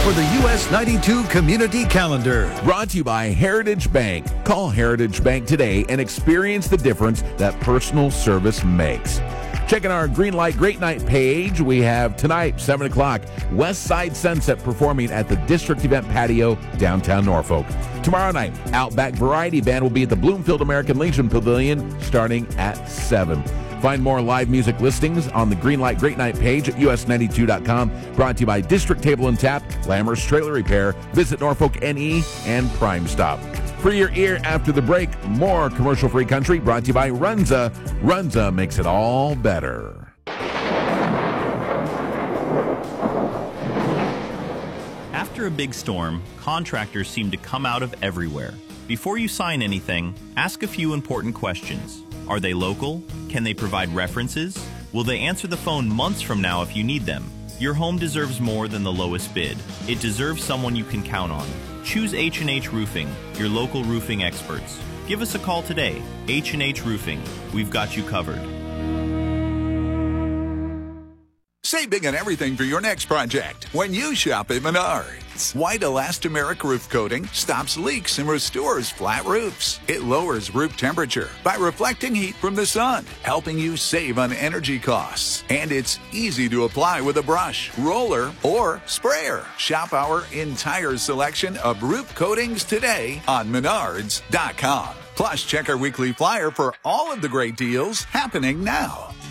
for the US 92 Community Calendar. Brought to you by Heritage Bank. Call Heritage Bank today and experience the difference that personal service makes. Checking our Greenlight Great Night page, we have tonight, 7 o'clock, West Side Sunset performing at the District Event Patio, downtown Norfolk. Tomorrow night, Outback Variety Band will be at the Bloomfield American Legion Pavilion starting at 7. Find more live music listings on the Greenlight Great Night page at us92.com. Brought to you by District Table and Tap, Lammers Trailer Repair, Visit Norfolk NE, and Prime Stop. For your ear after the break, more commercial-free country brought to you by Runza. Runza makes it all better. After a big storm, contractors seem to come out of everywhere. Before you sign anything, ask a few important questions. Are they local? Can they provide references? Will they answer the phone months from now if you need them? Your home deserves more than the lowest bid. It deserves someone you can count on. Choose H&H Roofing, your local roofing experts. Give us a call today. H&H Roofing. We've got you covered. Save big on everything for your next project when you shop at Menards. White elastomeric roof coating stops leaks and restores flat roofs. It lowers roof temperature by reflecting heat from the sun, helping you save on energy costs. And it's easy to apply with a brush, roller, or sprayer. Shop our entire selection of roof coatings today on Menards.com. Plus, check our weekly flyer for all of the great deals happening now.